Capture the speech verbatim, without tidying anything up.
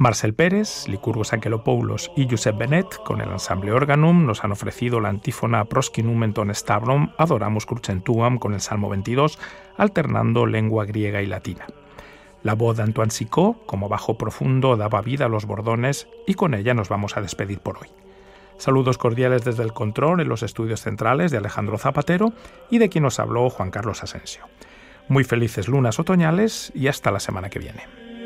Marcel Pérez, Licurgus Angelopoulos y Josep Benet, con el ensamble Organum, nos han ofrecido la antífona Proscinum enton stabrum, Adoramus crucentuam, con el Salmo veintidós, alternando lengua griega y latina. La voz de Antoine Sicot, como bajo profundo, daba vida a los bordones, y con ella nos vamos a despedir por hoy. Saludos cordiales desde el control en los estudios centrales de Alejandro Zapatero y de quien nos habló Juan Carlos Asensio. Muy felices lunas otoñales y hasta la semana que viene.